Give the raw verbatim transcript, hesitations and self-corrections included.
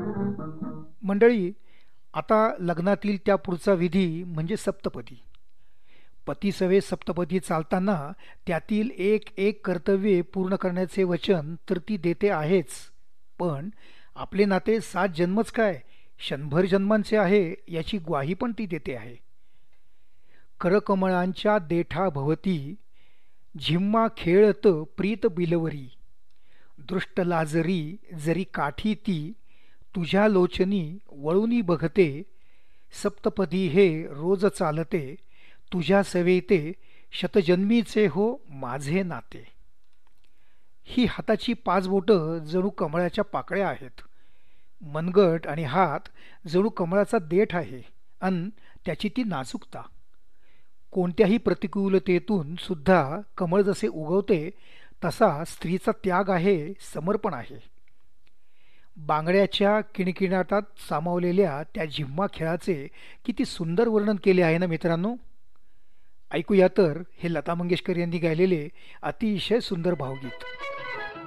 मंडळी, आता लग्नातील त्या पुढचा विधी म्हणजे सप्तपदी. पतीसवे सप्तपदी चालताना त्यातील एक एक कर्तव्ये पूर्ण करण्याचे वचन तर ती देते आहेच, पण आपले नाते सात जन्मच काय शंभर जन्मांचे आहे याची ग्वाही पण ती देते आहे. करकमळांच्या देठा भवती झिम्मा खेळत प्रीत बिलवरी, दृष्ट लाजरी जरी काठी ती तुझ्या लोचनी वळूनी बघते, सप्तपदी हे रोज चालते तुझ्या सेवेते शतजन्मीचे हो माझे नाते. ही हाताची पाच बोटं जणू कमळाच्या पाकळ्या आहेत. मनगट आणि हात जणू कमळाचा देठ आहे अन त्याची ती नाजूकता. कोणत्याही प्रतिकूलतेतून सुद्धा कमळ जसे उगवते तसा स्त्रीचा त्याग आहे, समर्पण आहे. बांगड्याच्या किणकिणाटात सामावलेल्या त्या झिम्मा खेळाचे किती सुंदर वर्णन केले आहे ना मित्रांनो. ऐकूया तर हे लता मंगेशकर यांनी गायलेले अतिशय सुंदर भावगीत.